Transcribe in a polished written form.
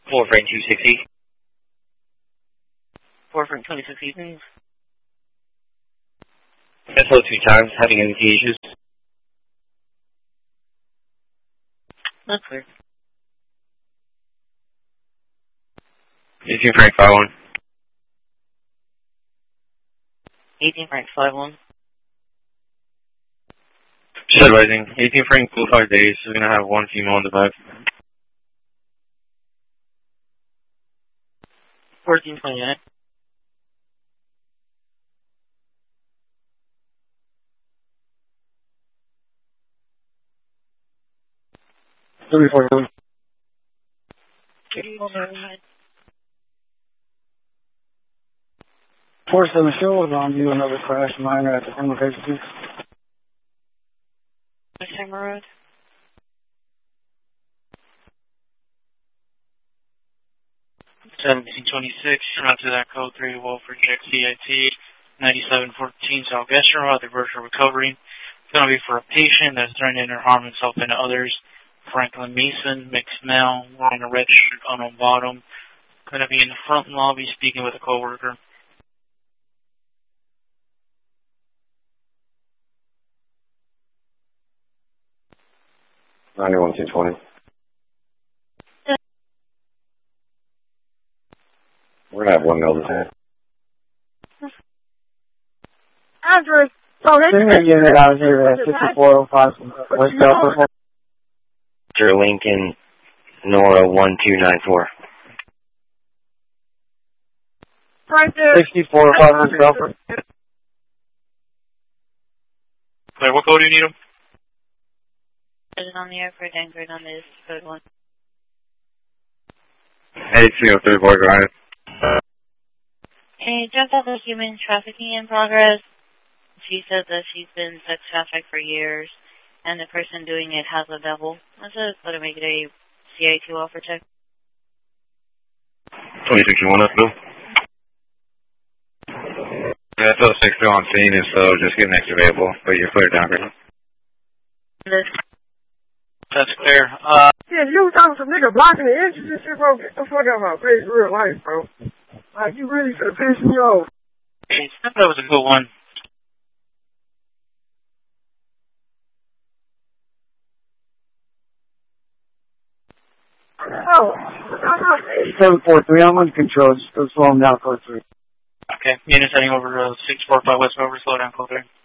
4 Frank 260. 4 Frank 2060, please. SO 2 times, having MT issues. That's clear. 18 Frank 51. 18 Frank 51. Just advising, 18 Frank 5 days, we're going to have one female in the back. 1429. $34. 47 show was on you, another crash minor at the home location, please. Hammer Road. 1726, run to that code 3 Wolford Jack CIT 9714 Southwestern Road, the virtual recovery. It's going to be for a patient that's threatening or harm himself and others. Franklin Mason, mixed male, wearing a red shirt on the bottom. Going to be in the front lobby speaking with a coworker. $91,220. We're going to have one male detained. Andrew, so Senior unit out here at 6405 West Delta. Sir Lincoln, Nora 1294. right there. 6405 West Delta. Claire, what code do you need him? Is on the airport anchored on this code 1. Hey, 303 board, go ahead. Hey, just off of human trafficking in progress. She says that she's been sex trafficked for years, and the person doing it has a devil. I said, let her make it a CA2 offer check. 2061, let's go. Yeah, still 6 still on scene, and so just get next available, but you're cleared down right now. That's clear. Yeah, you talking some nigga blocking the entrance and shit, bro. Get the fuck out of my face in real life, bro. Like, you really could have pissed me off. That was a good one. Oh, 743, I'm under control. Just go slow him down, code 3. Okay, unit heading over to 645 West Rover, slow down, code 3.